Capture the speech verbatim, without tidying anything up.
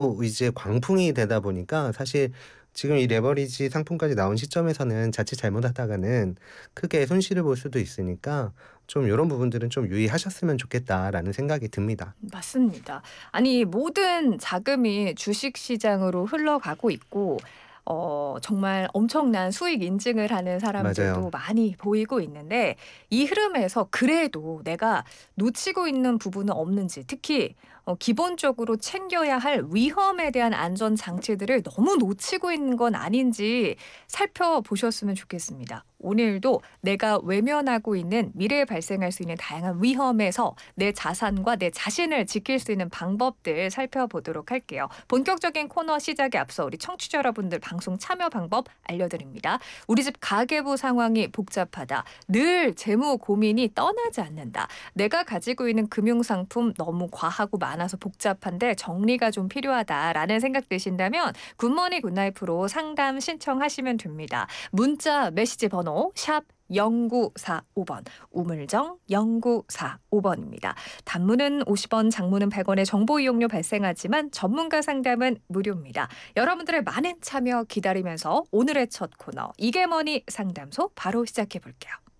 어 이제 광풍이 되다 보니까 사실 지금 이 레버리지 상품까지 나온 시점에서는 자칫 잘못하다가는 크게 손실을 볼 수도 있으니까 좀 요런 부분들은 좀 유의하셨으면 좋겠다라는 생각이 듭니다. 맞습니다. 아니 모든 자금이 주식 시장으로 흘러가고 있고 어 정말 엄청난 수익 인증을 하는 맞아요. 사람들도 많이 보이고 있는데 이 흐름에서 그래도 내가 놓치고 있는 부분은 없는지 특히 어 기본적으로 챙겨야 할 위험에 대한 안전 장치들을 너무 놓치고 있는 건 아닌지 살펴보셨으면 좋겠습니다. 오늘도 내가 외면하고 있는 미래에 발생할 수 있는 다양한 위험에서 내 자산과 내 자신을 지킬 수 있는 방법들 살펴보도록 할게요. 본격적인 코너 시작에 앞서 우리 청취자 여러분들 방송 참여 방법 알려드립니다. 우리 집 가계부 상황이 복잡하다. 늘 재무 고민이 떠나지 않는다. 내가 가지고 있는 금융상품 너무 과하고 많아서 복잡한데 정리가 좀 필요하다라는 생각 드신다면 굿모닝 굿나잇프로 상담 신청하시면 됩니다. 문자 메시지 번호 샵 영구사오 번 우물정 영구사오 번입니다. 단문은 오십 원, 장문은 백 원의 정보 이용료 발생하지만 전문가 상담은 무료입니다. 여러분들의 많은 참여 기다리면서 오늘의 첫 코너 이게 뭐니 상담소 바로 시작해 볼게요.